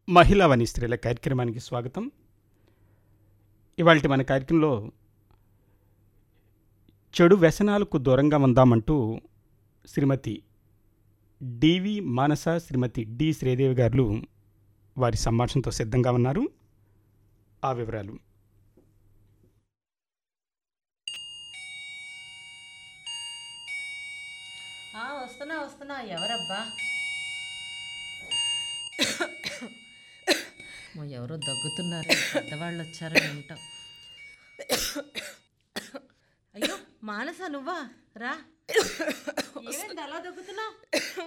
మహిళా వని స్త్రీల కార్యక్రమానికి స్వాగతం. ఇవాల్టి మన కార్యక్రమంలో చెడు వ్యసనాలకు దూరంగా ఉందామంటూ శ్రీమతి డివి మానస, శ్రీమతి డి శ్రీదేవి గారు వారి సంభాషణతో సిద్ధంగా ఉన్నారు. ఆ వివరాలు. వస్తున్నా ఎవరబ్బా? ఎవరో దగ్గుతున్నారు, పెద్దవాళ్ళు వచ్చారో ఏంటో. అయ్యో మానస, నువ్వా? రా. ఏమైంది అలా దగ్గుతున్నావు?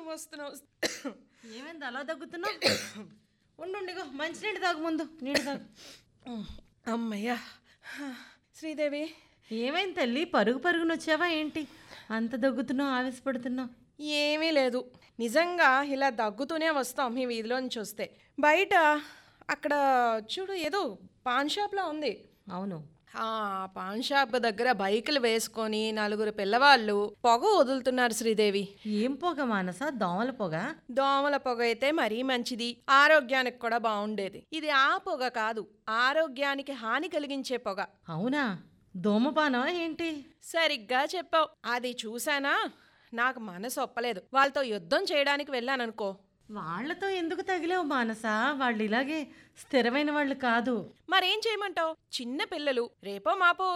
ఏమైంది అలా దగ్గుతున్నావు? ఉండిగో మంచినీళ్ళు తాగు, ముందు నీళ్ళు తాగు. అమ్మయ్యా. శ్రీదేవి, ఏమైంది తల్లి? పరుగున వచ్చావా ఏంటి? అంత దగ్గుతున్నావు, ఆవేశపడుతున్నావు? ఏమీ లేదు, నిజంగా ఇలా దగ్గుతూనే వస్తాం మీ వీధిలో నుంచి వస్తే. బయట అక్కడ చూడు, ఏదో పాన్ షాప్లా ఉంది. అవును, ఆ పాన్ షాప్ దగ్గర బైకులు వేసుకొని 4 పిల్లవాళ్ళు పొగ వదులుతున్నారు శ్రీదేవి. ఏం పొగ మానస? దోమల పొగ? దోమల పొగ అయితే మరీ మంచిది, ఆరోగ్యానికి కూడా బాగుండేది. ఇది ఆ పొగ కాదు, ఆరోగ్యానికి హాని కలిగించే పొగ. అవునా? దోమపానమా ఏంటి? సరిగ్గా చెప్పావు. అది చూసానా, నాకు మనసు ఒప్పలేదు. వాళ్ళతో యుద్ధం చేయడానికి వెళ్ళాననుకో. వాళ్లతో ఎందుకు తగిలేవు మానస? వాళ్ళు ఇలాగే స్థిరమైన వాళ్ళు కాదు. మరేం చేయమంటావు? చిన్న పిల్లలు రేపో మాపో